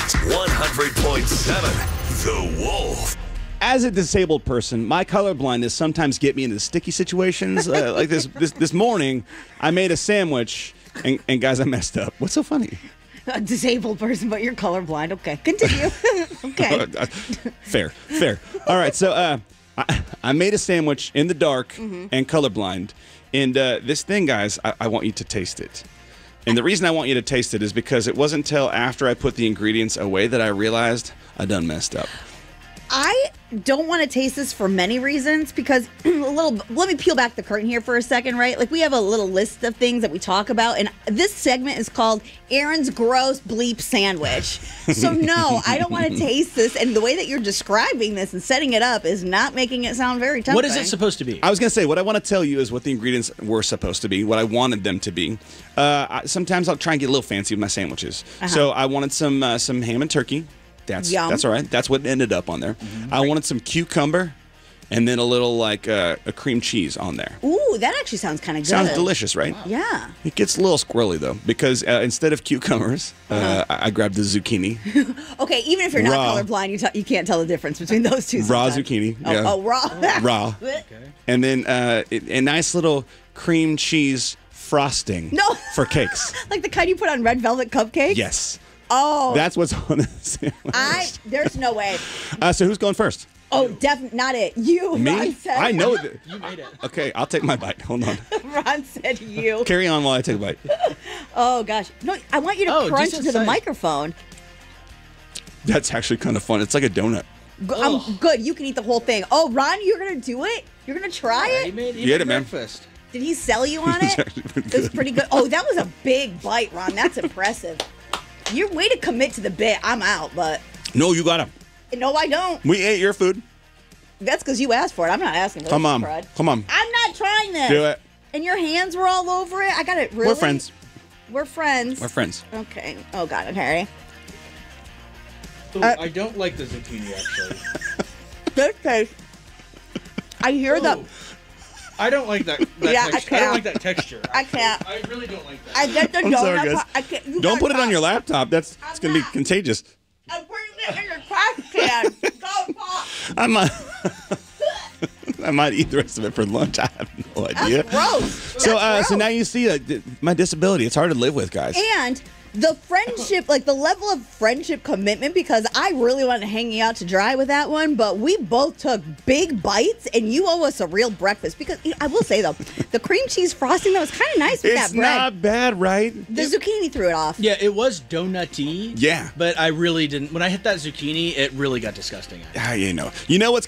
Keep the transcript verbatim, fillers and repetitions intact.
one hundred point seven The Wolf. As a disabled person, my colorblindness sometimes get me into sticky situations. Uh, like this, this this morning, I made a sandwich, and, and guys, I messed up. What's so funny? A disabled person, but you're colorblind. Okay, continue. Okay. fair, fair. All right, so uh, I, I made a sandwich in the dark Mm-hmm. and colorblind. And uh, this thing, guys, I, I want you to taste it. And the reason I want you to taste it is because it wasn't until after I put the ingredients away that I realized I done messed up. I don't want to taste this for many reasons because a little. Let me peel back the curtain here for a second, right? Like we have a little list of things that we talk about, and this segment is called Aaron's Gross Bleep Sandwich. So no, I don't want to taste this, and the way that you're describing this and setting it up is not making it sound very tempting. What is it supposed to be? I was going to say, what I want to tell you is what the ingredients were supposed to be, what I wanted them to be. Uh, I, sometimes I'll try and get a little fancy with my sandwiches. Uh-huh. So I wanted some uh, some ham and turkey. That's Yum. that's all right. That's what ended up on there. Mm-hmm. I wanted some cucumber and then a little like uh, a cream cheese on there. Ooh, that actually sounds kind of good. Sounds delicious, right? Wow. Yeah. It gets a little squirrely though because uh, instead of cucumbers, uh-huh. uh, I, I grabbed the zucchini. Okay, even if you're not Raw. colorblind, you, t- you can't tell the difference between those two. Raw sometimes. zucchini. Oh, Yeah. oh raw. Raw. Okay. And then uh, it, a nice little cream cheese frosting No. for cakes. Like the kind you put on red velvet cupcakes? Yes. Oh. That's what's on the sandwich. I. There's no way. Uh, so who's going first? Oh, definitely not it. You. Me? Ron said, I know that. You made it. Okay, I'll take my bite. Hold on. Ron said you. Carry on while I take a bite. Oh gosh. No, I want you to Oh, crunch decent into the size. microphone. That's actually kind of fun. It's like a donut. G- I'm good. You can eat the whole thing. Oh, Ron, you're gonna do it? You're gonna try He it? made, he You made ate it, man. breakfast. Did he sell you on It's it? actually pretty It was good. pretty good. Oh, that was a big bite, Ron. That's impressive. You're way to commit to the bit. I'm out, but No, you got him. no, I don't. We ate your food. That's because you asked for it. I'm not asking for Come this on. crud. Come on. I'm not trying this. Do it. And your hands were all over it. I got it. Really? We're friends. We're friends. We're friends. Okay. Oh God. Okay. Ooh, Uh, I don't like the zucchini, actually. This taste. I hear Ooh. the. I don't like that, that Yeah, I texture. I, can't. don't like that texture. I actually. can't. I really don't like that. I get the I'm donut. sorry, guys. part. I can't. You Don't gotta put it on talk. your laptop. That's it's I'm going to be not. contagious. I'm putting it in the trash can. Go talk. I might, I might eat the rest of it for lunch. I have no idea. That's gross. So, uh, That's so now gross. you see uh, th- my disability. It's hard to live with, guys. And the friendship, like the level of friendship commitment, because I really wanted to hang you out to dry with that one, but we both took big bites, and you owe us a real breakfast. Because you know, I will say though, the cream cheese frosting that was kind of nice with It's that bread. not bad, right? The zucchini threw it off. Yeah, it was donut-y. Yeah. But I really didn't. When I hit that zucchini, it really got disgusting. Ah, you know. You know what's